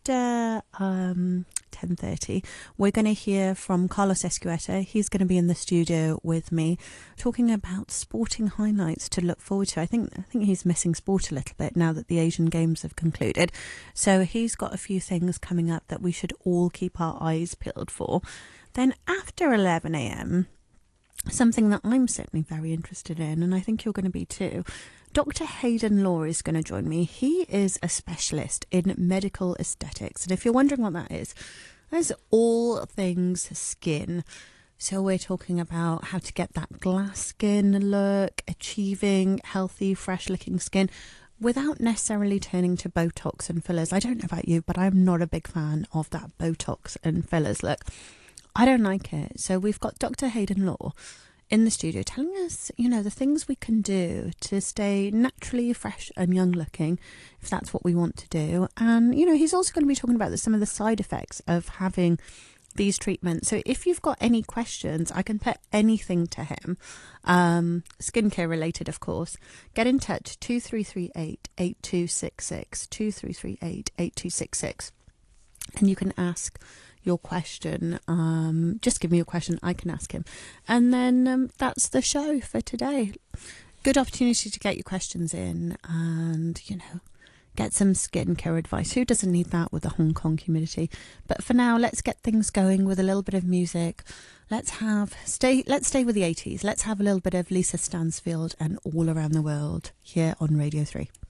after 10:30, we're going to hear from Carlos Escueta. He's going to be in the studio with me talking about sporting highlights to look forward to. I think he's missing sport a little bit now that the Asian Games have concluded. So he's got a few things coming up that we should all keep our eyes peeled for. Then after 11 a.m, something that I'm certainly very interested in, and I think you're going to be too, Dr. Hayden Law is going to join me. He is a specialist in medical aesthetics. And if you're wondering what that is all things skin. So we're talking about how to get that glass skin look, achieving healthy, fresh-looking skin without necessarily turning to Botox and fillers. I don't know about you, but I'm not a big fan of that Botox and fillers look. I don't like it. So we've got Dr. Hayden Law in the studio telling us, the things we can do to stay naturally fresh and young looking, if that's what we want to do. And, he's also going to be talking about some of the side effects of having these treatments. So if you've got any questions, I can put anything to him, skincare related, of course. Get in touch, 2338 8266, 2338 8266. And you can ask your question. Just give me your question, I can ask him. And then that's the show for today. Good opportunity to get your questions in and, get some skincare advice. Who doesn't need that with the Hong Kong humidity? But for now, let's get things going with a little bit of music. Let's stay with the 80s. Let's have a little bit of Lisa Stansfield and All Around the World here on Radio 3.